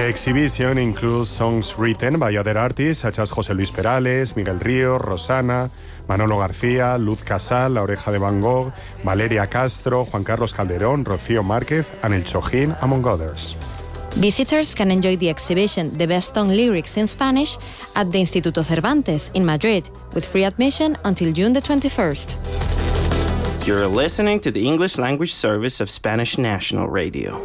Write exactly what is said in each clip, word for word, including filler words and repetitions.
The exhibition includes songs written by other artists such as José Luis Perales, Miguel Ríos, Rosana, Manolo García, Luz Casal, La Oreja de Van Gogh, Valeria Castro, Juan Carlos Calderón, Rocío Márquez, and El Chojín, among others. Visitors can enjoy the exhibition The Best Song Lyrics in Spanish at the Instituto Cervantes in Madrid, with free admission until June the twenty-first. You're listening to the English language service of Spanish National Radio.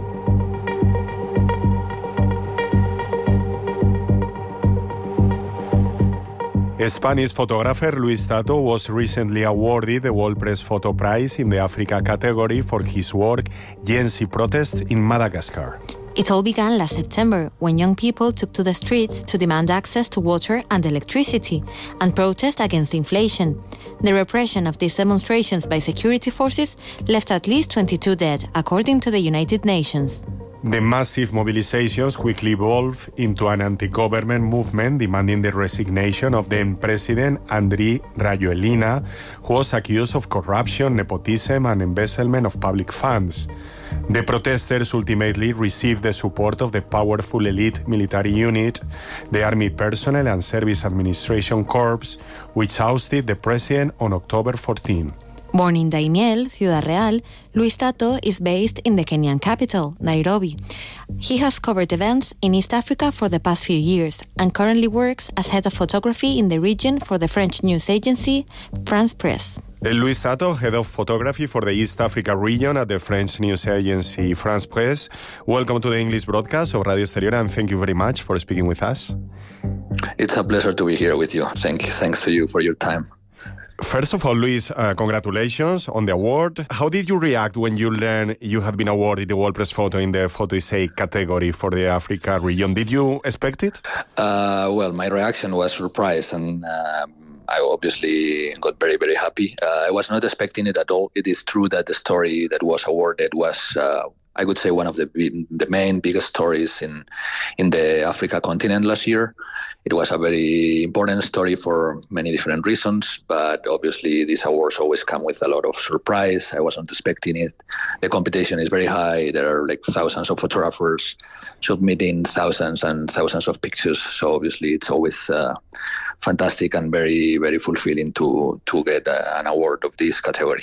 Spanish photographer Luis Tato was recently awarded the World Press Photo Prize in the Africa category for his work Yensi protests in Madagascar. It all began last September when young people took to the streets to demand access to water and electricity and protest against inflation. The repression of these demonstrations by security forces left at least twenty-two dead, according to the United Nations. The massive mobilizations quickly evolved into an anti-government movement demanding the resignation of then President Andry Rajoelina, who was accused of corruption, nepotism, and embezzlement of public funds. The protesters ultimately received the support of the powerful elite military unit, the Army Personnel and Service Administration Corps, which ousted the president on October fourteenth. Born in Daimiel, Ciudad Real, Luis Tato is based in the Kenyan capital, Nairobi. He has covered events in East Africa for the past few years and currently works as head of photography in the region for the French news agency France Presse. Luis Tato, head of photography for the East Africa region at the French news agency France Presse. Welcome to the English broadcast of Radio Exterior, and thank you very much for speaking with us. It's a pleasure to be here with you. Thank you. Thanks to you for your time. First of all, Luis, uh, congratulations on the award. How did you react when you learned you had been awarded the World Press Photo in the Photo Essay category for the Africa region? Did you expect it? Uh, well, my reaction was surprise, and uh, I obviously got very, very happy. Uh, I was not expecting it at all. It is true that the story that was awarded was, uh, I would say, one of the the main biggest stories in in the Africa continent last year. It was a very important story for many different reasons, but obviously these awards always come with a lot of surprise. I wasn't expecting it. The competition is very high. There are like thousands of photographers submitting thousands and thousands of pictures. So obviously it's always uh, fantastic and very, very fulfilling to to get uh, an award of this category.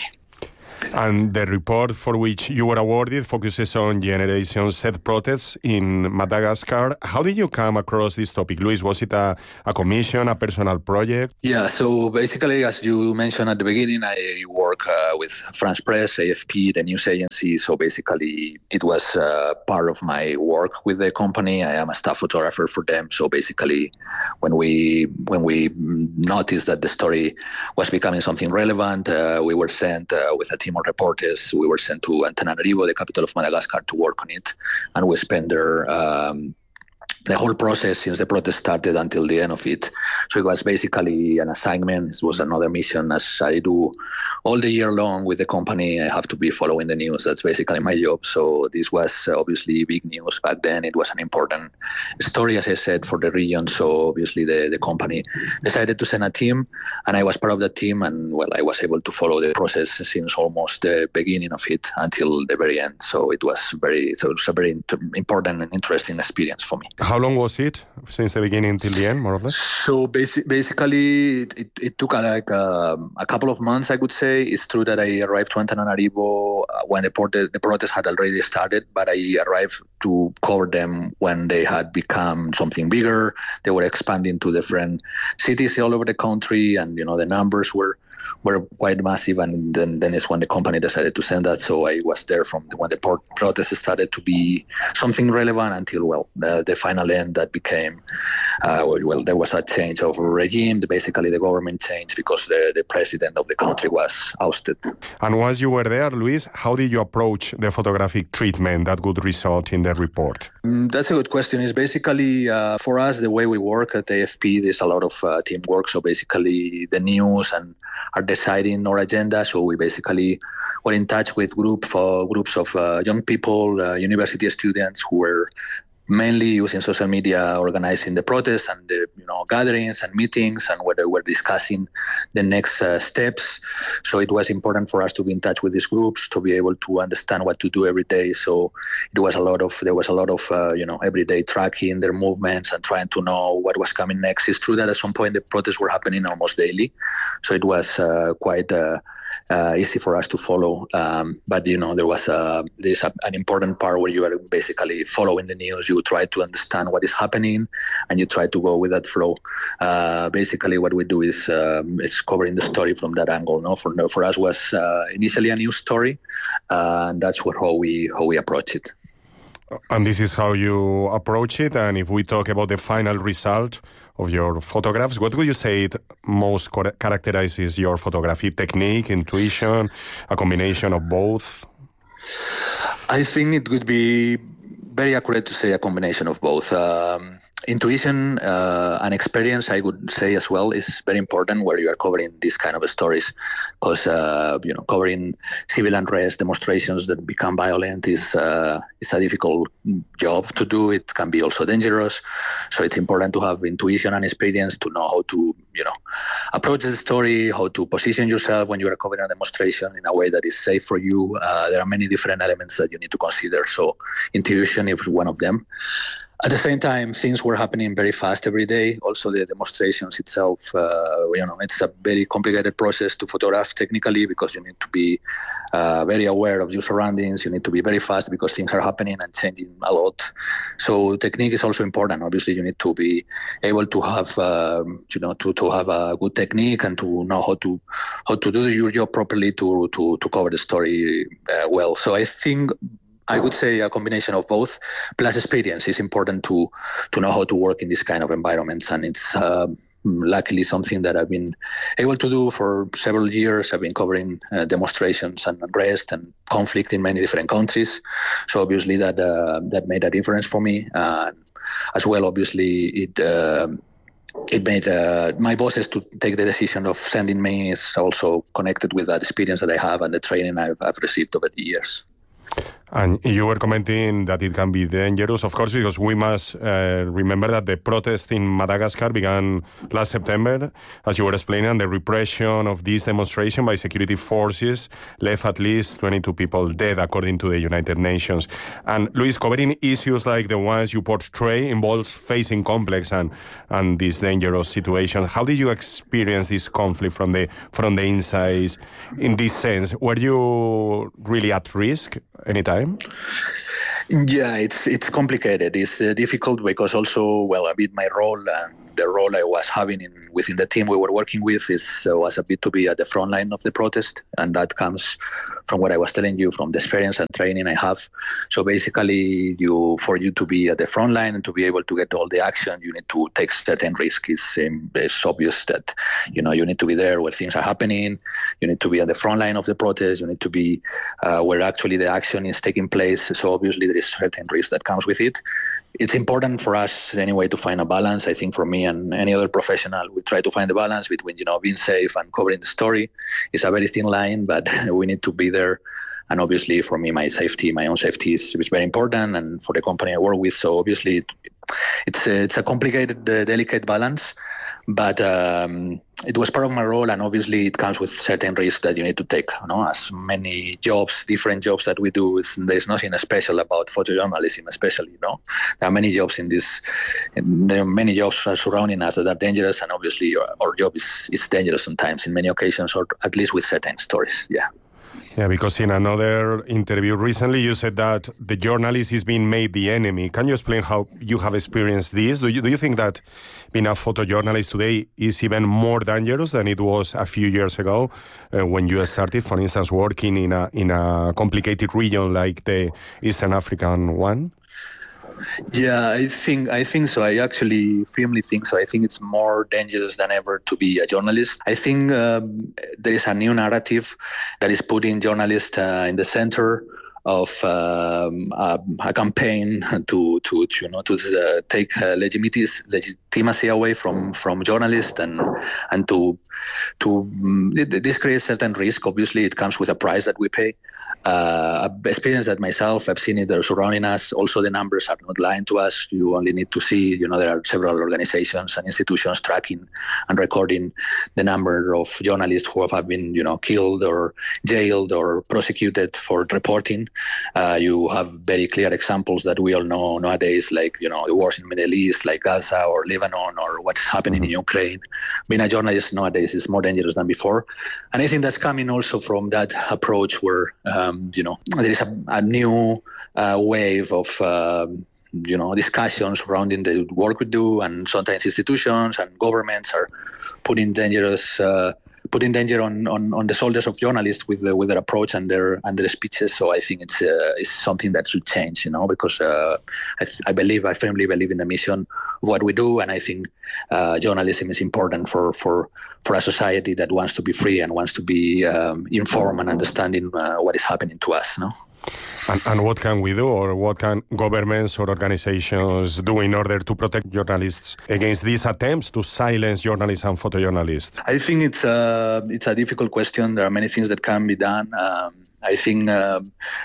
And the report for which you were awarded focuses on Generation Z protests in Madagascar. How did you come across this topic, Luis? Was it a, a commission, a personal project? Yeah, so basically, as you mentioned at the beginning, I work uh, with France Presse, A F P, the news agency. So basically, it was uh, part of my work with the company. I am a staff photographer for them. So basically, when we when we noticed that the story was becoming something relevant, uh, we were sent uh, with a team of reporters. We were sent to Antananarivo, the capital of Madagascar, to work on it, and we spent there um, the whole process since the protest started until the end of it. So it was basically an assignment. It was another mission, as I do all the year long with the company. I have to be following the news. That's basically my job. So this was obviously big news back then. It was an important story, as I said, for the region. So obviously the, the company decided to send a team, and I was part of that team. And well, I was able to follow the process since almost the beginning of it until the very end. So it was very, so it was a very important and interesting experience for me. How long was it since the beginning till the end, more or less? So basi- basically, it, it took uh, like uh, a couple of months, I would say. It's true that I arrived to Antananarivo when the, port- the protest had already started, but I arrived to cover them when they had become something bigger. They were expanding to different cities all over the country, and you know the numbers were were quite massive, and then, then it's when the company decided to send that. So I was there from when the port protest started to be something relevant until, well, the, the final end that became, uh, well, there was a change of regime. Basically, the government changed because the, the president of the country was ousted. And once you were there, Luis, how did you approach the photographic treatment that would result in the report? Mm, that's a good question. It's basically, uh, for us, the way we work at A F P, there's a lot of uh, teamwork. So basically, the news and are deciding our agenda. So we basically were in touch with group for groups of uh, young people, uh, university students who were mainly using social media, organizing the protests and the you know gatherings and meetings, and where they were discussing the next uh, steps. So it was important for us to be in touch with these groups, to be able to understand what to do every day. So it was a lot of there was a lot of uh, you know everyday tracking their movements and trying to know what was coming next. It's true that at some point the protests were happening almost daily, so it was uh, quite uh, uh, easy for us to follow. Um, but you know there was a, there's a, an important part where you are basically following the news. You try to understand what is happening, and you try to go with that flow. Uh, basically, what we do is um, is covering the story from that angle. No, for for us was uh, initially a news story, uh, and that's what how we how we approach it. And this is how you approach it. And if we talk about the final result of your photographs, what would you say it most characterizes your photography technique, intuition, a combination of both? I think it would be very accurate to say a combination of both. Um, intuition uh, and experience, I would say as well, is very important where you are covering these kind of stories, because uh, you know covering civil unrest, demonstrations that become violent is uh, is a difficult job to do. It can be also dangerous, so it's important to have intuition and experience to know how to you know approach the story, how to position yourself when you are covering a demonstration in a way that is safe for you. Uh, there are many different elements that you need to consider. So intuition is one of them. At the same time, things were happening very fast every day. Also, the demonstrations itself, uh, you know, it's a very complicated process to photograph technically, because you need to be uh, very aware of your surroundings. You need to be very fast because things are happening and changing a lot. So technique is also important. Obviously, you need to be able to have, um, you know, to, to have a good technique and to know how to how to do your job properly to to to cover the story uh, well. So I think I would say a combination of both, plus experience. Is important to to know how to work in this kind of environments, and it's uh, luckily something that I've been able to do for several years. I've been covering uh, demonstrations and unrest and conflict in many different countries, so obviously that uh, that made a difference for me. Uh, as well, obviously it. Uh, It made uh, my bosses to take the decision of sending me is also connected with that experience that I have and the training I've, I've received over the years. And you were commenting that it can be dangerous, of course, because we must uh, remember that the protest in Madagascar began last September, as you were explaining, and the repression of this demonstration by security forces left at least twenty-two people dead, according to the United Nations. And Luis, covering issues like the ones you portray involves facing complex and, and these dangerous situations. How did you experience this conflict from the from the inside? In this sense, were you really at risk anytime? Yeah, it's it's complicated. It's uh, difficult because also, well, a bit my role and the role I was having in within the team we were working with is uh, was a bit to be at the front line of the protest, and that comes from what I was telling you, from the experience and training I have. So basically, you for you to be at the front line and to be able to get all the action, you need to take certain risks. It's, um, it's obvious that you know you need to be there where things are happening. You need to be at the front line of the protest. You need to be uh, where actually the action is taking place. So obviously, there is certain risk that comes with it. It's important for us anyway to find a balance. I think for me and any other professional, we try to find the balance between, you know, being safe and covering the story. It's a very thin line, but we need to be there. And obviously for me, my safety, my own safety is, is very important, and for the company I work with. So obviously it, it's, a, it's a complicated, uh, delicate balance, but um, it was part of my role, and obviously it comes with certain risks that you need to take. You know, as many jobs, different jobs that we do, is, there's nothing special about photojournalism, especially. You know, there are many jobs in this. In, there are many jobs surrounding us that are dangerous, and obviously our, our job is is dangerous sometimes, in many occasions, or at least with certain stories. Yeah. Yeah, because in another interview recently, you said that the journalist is being made the enemy. Can you explain how you have experienced this? Do you, do you think that being a photojournalist today is even more dangerous than it was a few years ago uh, when you started, for instance, working in a in a complicated region like the Eastern African one? Yeah, I think I think so. I actually firmly think so. I think it's more dangerous than ever to be a journalist. I think um, there is a new narrative that is putting journalists uh, in the center. of um, a, a campaign to to, to you know to uh, take uh, legitimities, legitimacy away from, from journalists and and to to um, this creates certain risk. Obviously, it comes with a price that we pay. Uh, I've experienced that myself. I've seen it there surrounding us. Also, the numbers are not lying to us. You only need to see, you know, there are several organizations and institutions tracking and recording the number of journalists who have been, you know, killed or jailed or prosecuted for reporting. Uh, you have very clear examples that we all know nowadays, like, you know, the wars in the Middle East, like Gaza or Lebanon or what's happening mm-hmm. in Ukraine. Being a journalist nowadays is more dangerous than before. And I think that's coming also from that approach where, um, you know, there is a, a new uh, wave of, uh, you know, discussions surrounding the work we do, and sometimes institutions and governments are putting dangerous, uh, putting danger on, on, on the shoulders of journalists with the, with their approach and their and their speeches. So I think it's uh, it's something that should change, you know, because uh, I, I believe I firmly believe in the mission of what we do, and I think uh, journalism is important for for. for a society that wants to be free and wants to be um, informed and understanding uh, what is happening to us. No? And, and what can we do, or what can governments or organizations do in order to protect journalists against these attempts to silence journalists and photojournalists? I think it's a, it's a difficult question. There are many things that can be done. Um, I think... Uh,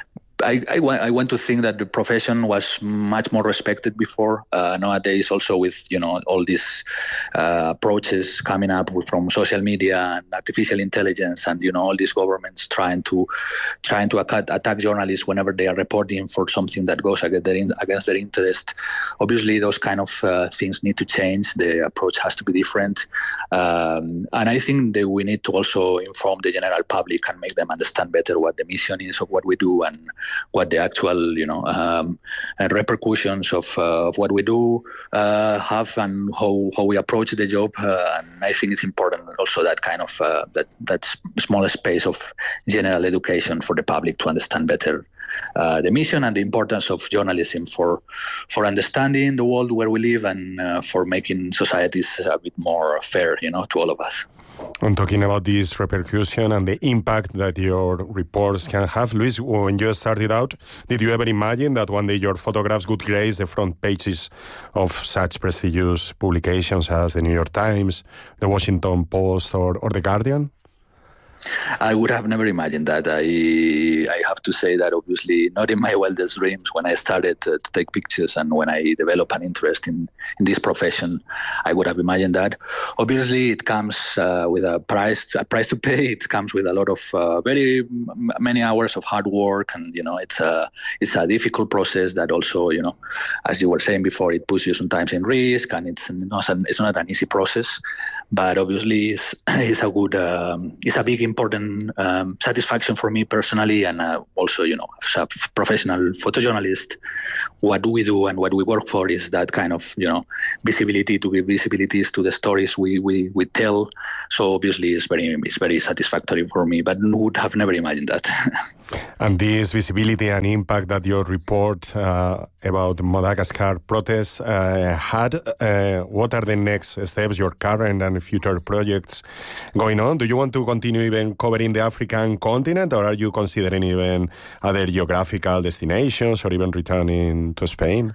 I, I, I want to think that the profession was much more respected before. Uh, nowadays, also with, you know, all these uh, approaches coming up with, from social media and artificial intelligence, and, you know, all these governments trying to trying to attack, attack journalists whenever they are reporting for something that goes against their, in, against their interest. Obviously, those kind of uh, things need to change. The approach has to be different, um, and I think that we need to also inform the general public and make them understand better what the mission is of what we do, and what the actual, you know, um, repercussions of, uh, of what we do uh, have, and how, how we approach the job. Uh, and I think it's important also that kind of uh, that that smaller space of general education for the public to understand better uh, the mission and the importance of journalism for for understanding the world where we live, and uh, for making societies a bit more fair, you know, to all of us. And talking about this repercussion and the impact that your reports can have, Luis, when you started out, did you ever imagine that one day your photographs would grace the front pages of such prestigious publications as the New York Times, the Washington Post, or, or the Guardian? I would have never imagined that. I I have to say that obviously not in my wildest dreams when I started to, to take pictures and when I developed an interest in, in this profession, I would have imagined that. Obviously, it comes uh, with a price a price to pay. It comes with a lot of uh, very m- many hours of hard work, and you know it's a it's a difficult process that also, you know, as you were saying before, it puts you sometimes in risk, and it's not an, it's not an easy process. But obviously, it's, it's a good um, it's a big important um, satisfaction for me personally, and uh, also, you know, as a professional photojournalist, what we do and what we work for is that kind of, you know, visibility, to give visibilities to the stories we, we, we tell. So obviously it's very it's very satisfactory for me, but would have never imagined that. And this visibility and impact that your report uh, about Madagascar protests uh, had, uh, what are the next steps, your current and future projects going on? Do you want to continue even covering the African continent, or are you considering even other geographical destinations, or even returning to Spain?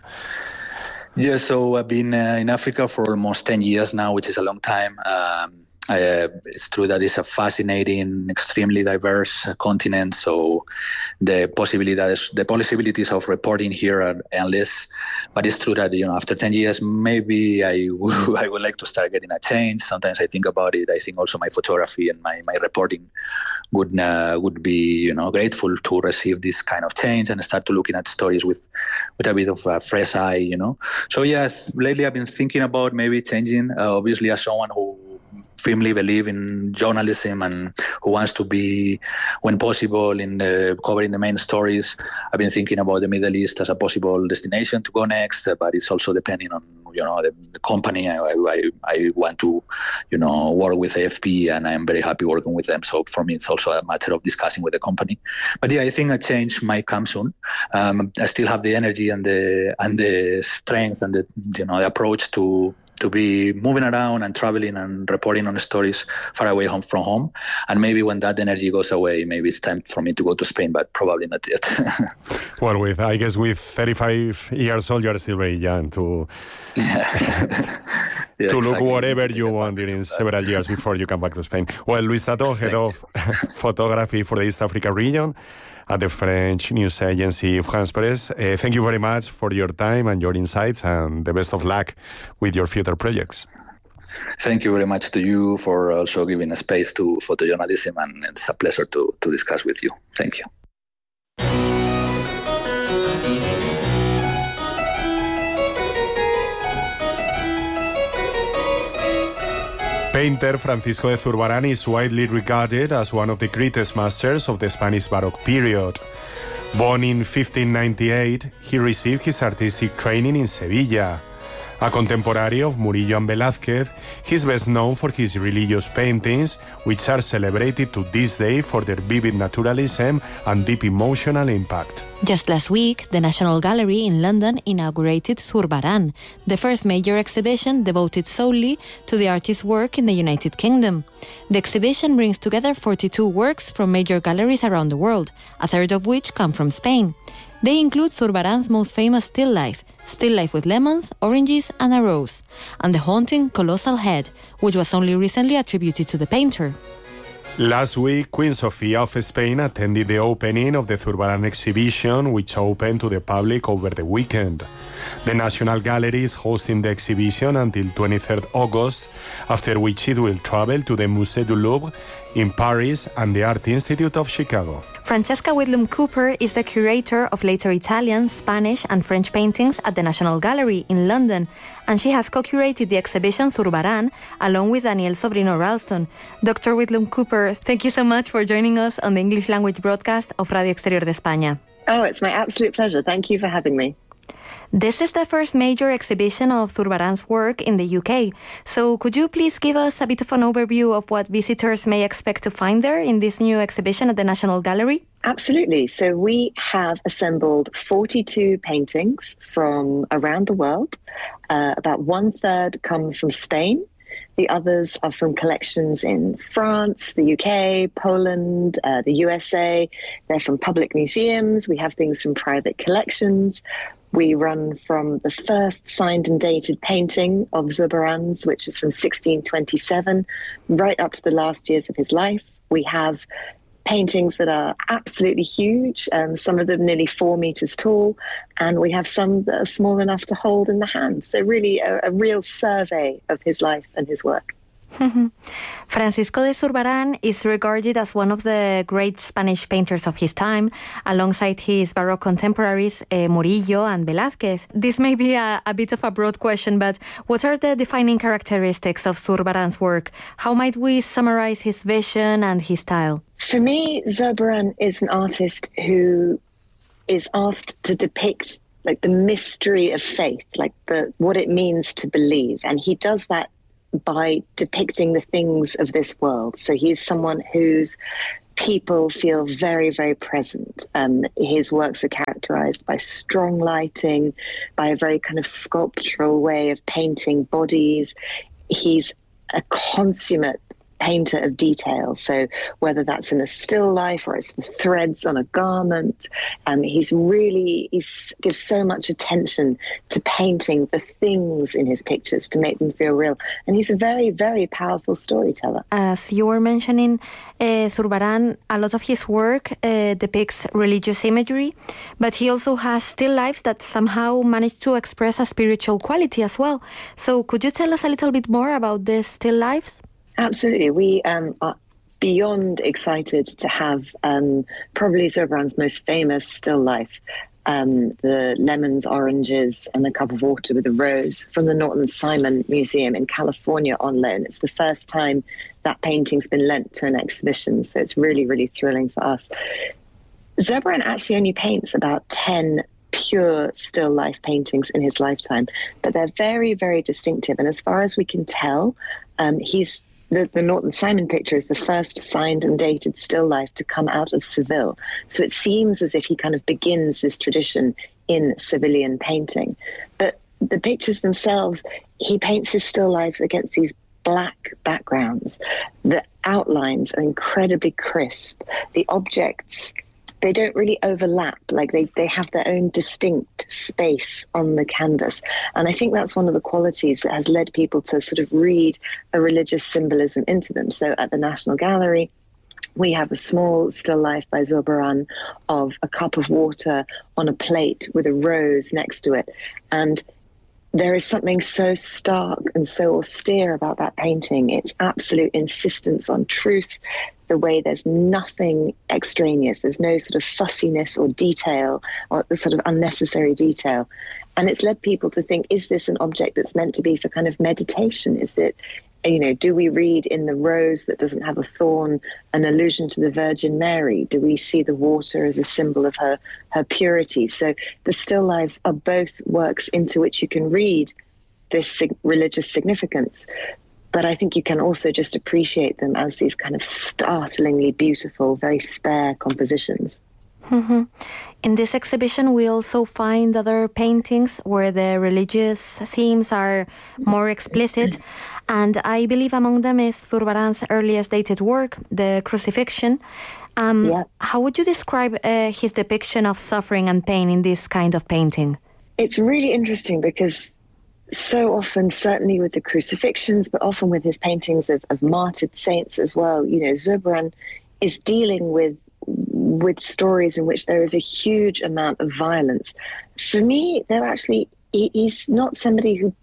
Yeah, so I've been uh, in Africa for almost ten years now, which is a long time. Um, Uh, it's true that it's a fascinating, extremely diverse uh, continent. So the possibilities, the possibilities of reporting here are endless. But it's true that, you know, after ten years, maybe I, w- I would like to start getting a change. Sometimes I think about it. I think also my photography and my, my reporting would uh, would be, you know, grateful to receive this kind of change and start to looking at stories with with a bit of a fresh eye, you know. So yes, lately I've been thinking about maybe changing. Uh, obviously, as someone who firmly believe in journalism and who wants to be, when possible, in the, covering the main stories. I've been thinking about the Middle East as a possible destination to go next, but it's also depending on, you know, the, the company. I, I, I want to, you know, work with A F P, and I'm very happy working with them. So for me, it's also a matter of discussing with the company. But yeah, I think a change might come soon. Um, I still have the energy and the and the strength and the, you know, the approach to to be moving around and traveling and reporting on stories far away home from home. And maybe when that energy goes away, maybe it's time for me to go to Spain, but probably not yet. Well, with I guess with thirty-five years old, you are still very young to yeah. Yeah, to look exactly. whatever To you take want advantage during of that. several years before you come back to Spain. Well, Luis Tato, head of photography for the East Africa region at the French news agency France Press. Uh, thank you very much for your time and your insights, and the best of luck with your future projects. Thank you very much to you for also giving a space to photojournalism, and it's a pleasure to, to discuss with you. Thank you. Painter Francisco de Zurbarán is widely regarded as one of the greatest masters of the Spanish Baroque period. Born in fifteen ninety-eight, he received his artistic training in Sevilla. A contemporary of Murillo and Velázquez, he is best known for his religious paintings, which are celebrated to this day for their vivid naturalism and deep emotional impact. Just last week, the National Gallery in London inaugurated Zurbarán, the first major exhibition devoted solely to the artist's work in the United Kingdom. The exhibition brings together forty-two works from major galleries around the world, a third of which come from Spain. They include Zurbarán's most famous still life, Still Life with Lemons, Oranges and a Rose, and the haunting Colossal Head, which was only recently attributed to the painter. Last week, Queen Sofia of Spain attended the opening of the Zurbarán exhibition, which opened to the public over the weekend. The National Gallery is hosting the exhibition until twenty-third August, after which it will travel to the Musée du Louvre in Paris and the Art Institute of Chicago. Francesca Whitlam Cooper is the curator of later Italian, Spanish and French paintings at the National Gallery in London, and she has co-curated the exhibition Zurbarán along with Daniel Sobrino Ralston. Doctor Whitlam Cooper, thank you so much for joining us on the English language broadcast of Radio Exterior de España. Oh, it's my absolute pleasure. Thank you for having me. This is the first major exhibition of Zurbarán's work in the U K. So could you please give us a bit of an overview of what visitors may expect to find there in this new exhibition at the National Gallery? Absolutely. So we have assembled forty-two paintings from around the world. Uh, about one third come from Spain. The others are from collections in France, the U K, Poland, uh, the U S A. They're from public museums. We have things from private collections. We run from the first signed and dated painting of Zurbarán's, which is from sixteen twenty-seven, right up to the last years of his life. We have paintings that are absolutely huge, um, some of them nearly four meters tall, and we have some that are small enough to hold in the hand. So really a, a real survey of his life and his work. Francisco de Zurbarán is regarded as one of the great Spanish painters of his time, alongside his Baroque contemporaries eh, Murillo and Velázquez. This may be a, a bit of a broad question, but what are the defining characteristics of Zurbarán's work? How might we summarize his vision and his style? For me, Zurbarán is an artist who is asked to depict like the mystery of faith, like the what it means to believe, and he does that by depicting the things of this world. So he's someone whose people feel very, very present. Um, his works are characterized by strong lighting, by a very kind of sculptural way of painting bodies. He's a consummate painter of detail. So whether that's in a still life or it's the threads on a garment, um, he's really, he gives so much attention to painting the things in his pictures to make them feel real. And he's a very, very powerful storyteller. As you were mentioning, uh, Zurbarán, a lot of his work uh, depicts religious imagery, but he also has still lifes that somehow manage to express a spiritual quality as well. So could you tell us a little bit more about these still lifes? Absolutely. We um, are beyond excited to have um, probably Zurbarán's most famous still life, um, the Lemons, Oranges and a Cup of Water with a Rose from the Norton Simon Museum in California on loan. It's the first time that painting's been lent to an exhibition, so it's really, really thrilling for us. Zurbarán actually only paints about ten pure still life paintings in his lifetime, but they're very, very distinctive. And as far as we can tell, um, he's The, the Norton Simon picture is the first signed and dated still life to come out of Seville. So it seems as if he kind of begins this tradition in Sevillian painting. But the pictures themselves, he paints his still lifes against these black backgrounds. The outlines are incredibly crisp. The objects, they don't really overlap. Like they, they have their own distinct space on the canvas. And I think that's one of the qualities that has led people to sort of read a religious symbolism into them. So at the National Gallery, we have a small still life by Zurbarán of a cup of water on a plate with a rose next to it. And there is something so stark and so austere about that painting. It's absolute insistence on truth, the way there's nothing extraneous. There's no sort of fussiness or detail or sort of unnecessary detail. And it's led people to think, is this an object that's meant to be for kind of meditation? Is it, you know, do we read in the rose that doesn't have a thorn an allusion to the Virgin Mary? Do we see the water as a symbol of her, her purity? So the still lives are both works into which you can read this sig- religious significance. But I think you can also just appreciate them as these kind of startlingly beautiful, very spare compositions. Mm-hmm. In this exhibition, we also find other paintings where the religious themes are more explicit. And I believe among them is Zurbarán's earliest dated work, The Crucifixion. Um, yeah. How would you describe uh, his depiction of suffering and pain in this kind of painting? It's really interesting because so often, certainly with the crucifixions, but often with his paintings of, of martyred saints as well, you know, Zurbarán is dealing with with stories in which there is a huge amount of violence. For me, they're actually, he, he's not somebody who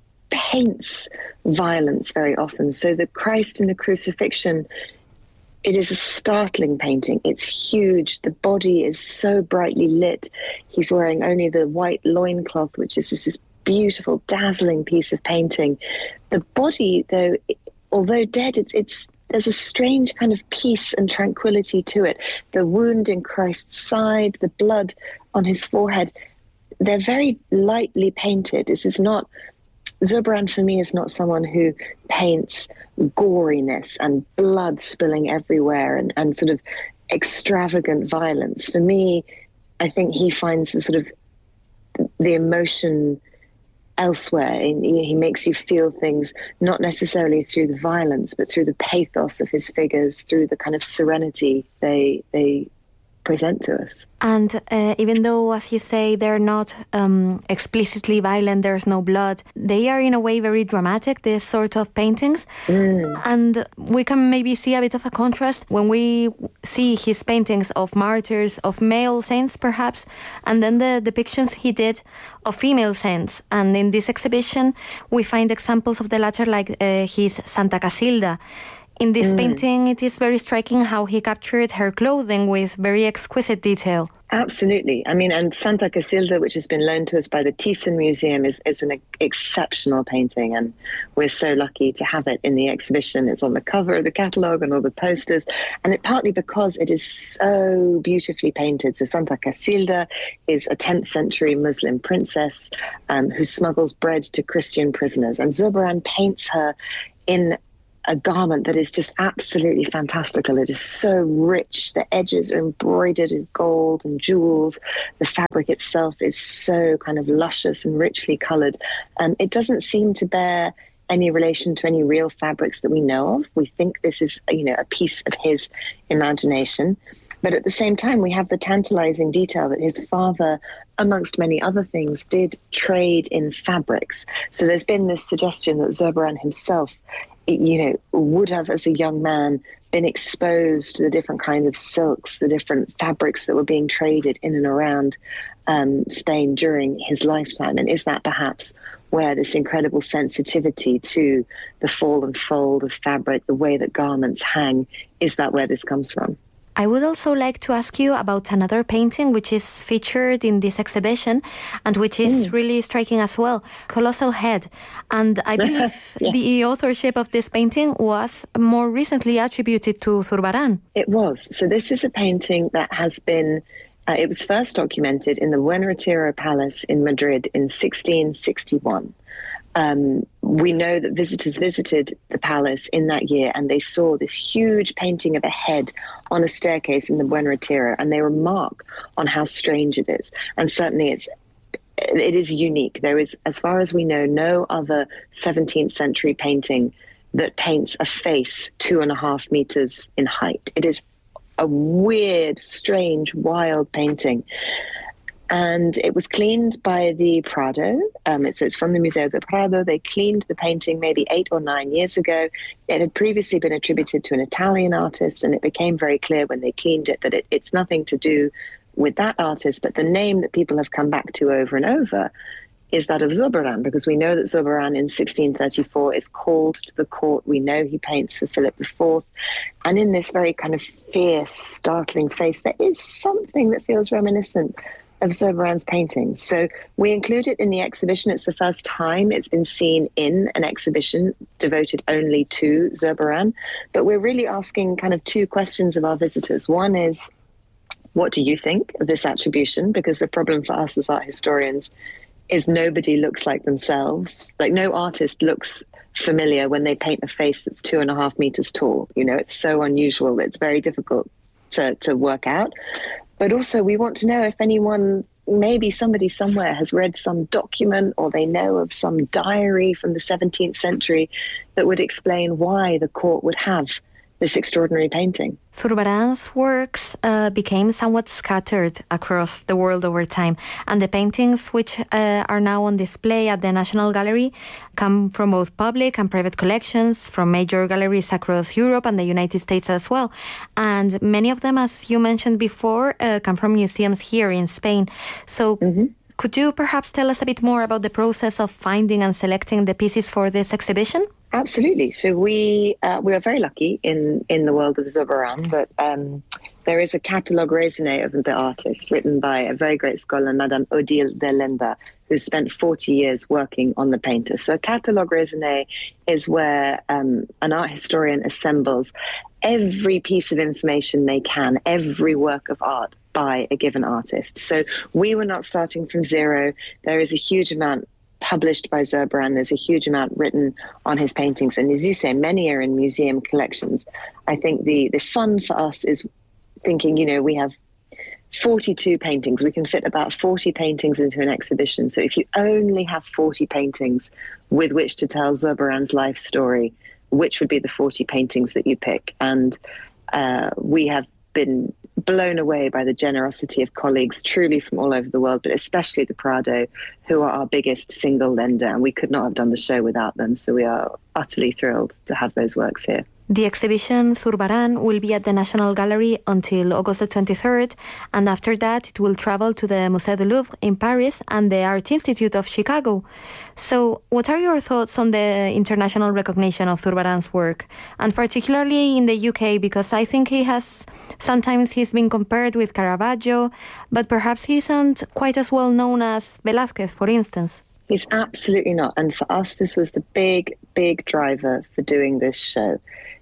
paints violence very often. So the Christ in the Crucifixion, it is a startling painting. It's huge. The body is so brightly lit. He's wearing only the white loincloth, which is just this beautiful, dazzling piece of painting. The body, though, although dead, it's, it's there's a strange kind of peace and tranquility to it. The wound in Christ's side, the blood on his forehead, they're very lightly painted. This is not, Zurbarán for me is not someone who paints goriness and blood spilling everywhere and, and sort of extravagant violence. For me, I think he finds the sort of the emotion elsewhere. He makes you feel things not necessarily through the violence, but through the pathos of his figures, through the kind of serenity they they present to us. And uh, even though, as you say, they're not um, explicitly violent, there's no blood, they are in a way very dramatic, this sort of paintings. Mm. And we can maybe see a bit of a contrast when we see his paintings of martyrs, of male saints perhaps, and then the depictions he did of female saints. And in this exhibition, we find examples of the latter, like uh, his Santa Casilda. In this mm. painting, it is very striking how he captured her clothing with very exquisite detail. Absolutely. I mean, and Santa Casilda, which has been loaned to us by the Thyssen Museum, is, is an exceptional painting, and we're so lucky to have it in the exhibition. It's on the cover of the catalogue and all the posters, and it partly because it is so beautifully painted. So Santa Casilda is a tenth century Muslim princess um, who smuggles bread to Christian prisoners, and Zurbarán paints her in a garment that is just absolutely fantastical. It is so rich. The edges are embroidered in gold and jewels. The fabric itself is so kind of luscious and richly coloured. And it doesn't seem to bear any relation to any real fabrics that we know of. We think this is, you know, a piece of his imagination. But at the same time, we have the tantalizing detail that his father, amongst many other things, did trade in fabrics. So there's been this suggestion that Zurbarán himself, you know, would have, as a young man, been exposed to the different kinds of silks, the different fabrics that were being traded in and around um, Spain during his lifetime. And is that perhaps where this incredible sensitivity to the fall and fold of fabric, the way that garments hang, is that where this comes from? I would also like to ask you about another painting which is featured in this exhibition and which is mm. really striking as well, Colossal Head. And I believe yeah. the authorship of this painting was more recently attributed to Zurbarán. It was. So this is a painting that has been, uh, it was first documented in the Buen Retiro Palace in Madrid in sixteen sixty-one. Um, we know that visitors visited the palace in that year and they saw this huge painting of a head on a staircase in the Buen Retiro, and they remark on how strange it is. And certainly it's it is unique. There is, as far as we know, no other seventeenth century painting that paints a face two and a half meters in height. It is a weird, strange, wild painting. And it was cleaned by the Prado. Um, it's, it's from the Museo del Prado. They cleaned the painting maybe eight or nine years ago. It had previously been attributed to an Italian artist, and it became very clear when they cleaned it that it, it's nothing to do with that artist, but the name that people have come back to over and over is that of Zurbarán, because we know that Zurbarán in sixteen thirty-four is called to the court. We know he paints for Philip the Fourth. And in this very kind of fierce, startling face, there is something that feels reminiscent of Zurbarán's paintings. So we include it in the exhibition. It's the first time it's been seen in an exhibition devoted only to Zurbarán. But we're really asking kind of two questions of our visitors. One is, what do you think of this attribution? Because the problem for us as art historians is nobody looks like themselves. Like, no artist looks familiar when they paint a face that's two and a half meters tall. You know, it's so unusual. It's very difficult to, to work out. But also we want to know if anyone, maybe somebody somewhere has read some document or they know of some diary from the seventeenth century that would explain why the court would have this extraordinary painting. Zurbarán's works uh, became somewhat scattered across the world over time, and the paintings which uh, are now on display at the National Gallery come from both public and private collections, from major galleries across Europe and the United States as well. And many of them, as you mentioned before, uh, come from museums here in Spain. So mm-hmm. could you perhaps tell us a bit more about the process of finding and selecting the pieces for this exhibition? Absolutely. So we uh, we are very lucky in, in the world of Zurbarán that um, there is a catalogue raisonné of the artist written by a very great scholar, Madame Odile de Lenda, who spent forty years working on the painter. So a catalogue raisonné is where um, an art historian assembles every piece of information they can, every work of art by a given artist. So we were not starting from zero. There is a huge amount published by Zurbarán. There's a huge amount written on his paintings. And as you say, many are in museum collections. I think the, the fun for us is thinking, you know, we have forty-two paintings. We can fit about forty paintings into an exhibition. So if you only have forty paintings with which to tell Zurbarán's life story, which would be the forty paintings that you pick? And uh, we have been blown away by the generosity of colleagues truly from all over the world, but especially the Prado, who are our biggest single lender, and we could not have done the show without them. So we are utterly thrilled to have those works here. The exhibition Zurbarán will be at the National Gallery until August the twenty-third, and after that it will travel to the Musée du Louvre in Paris and the Art Institute of Chicago. So what are your thoughts on the international recognition of Zurbarán's work, and particularly in the U K, because I think he has, sometimes he's been compared with Caravaggio, but perhaps he isn't quite as well known as Velázquez, for instance? He's absolutely not. And for us, this was the big, big driver for doing this show.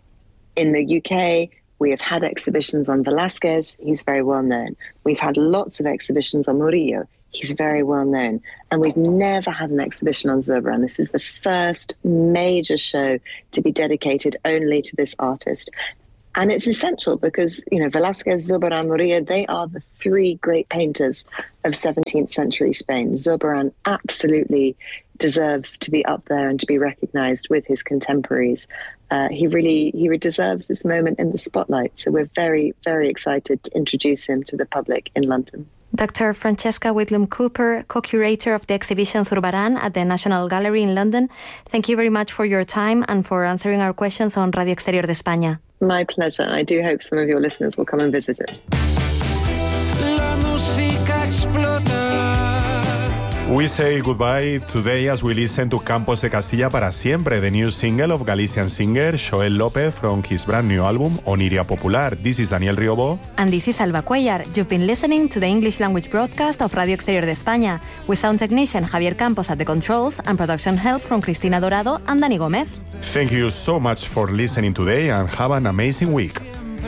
In the U K, we have had exhibitions on Velázquez. He's very well known. We've had lots of exhibitions on Murillo. He's very well known. And we've never had an exhibition on Zurbarán. This is the first major show to be dedicated only to this artist. And it's essential because, you know, Velázquez, Zurbarán, Murillo, they are the three great painters of seventeenth century Spain. Zurbarán absolutely deserves to be up there and to be recognized with his contemporaries. Uh, he really he deserves this moment in the spotlight. So we're very, very excited to introduce him to the public in London. Doctor Francesca Whitlam Cooper, co-curator of the exhibition Zurbarán at the National Gallery in London. Thank you very much for your time and for answering our questions on Radio Exterior de España. My pleasure. I do hope some of your listeners will come and visit it. La música explota. We say goodbye today as we listen to Campos de Castilla para Siempre, the new single of Galician singer Joel López from his brand new album Oniria Popular. This is Daniel Riobó. And this is Alba Cuellar. You've been listening to the English language broadcast of Radio Exterior de España, with sound technician Javier Campos at the controls and production help from Cristina Dorado and Dani Gómez. Thank you so much for listening today and have an amazing week.